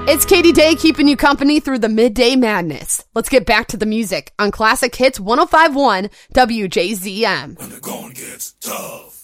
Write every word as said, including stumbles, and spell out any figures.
It's Katie Day keeping you company through the midday madness. Let's get back to the music on Classic Hits one oh five point one W J Z M. When the going gets tough.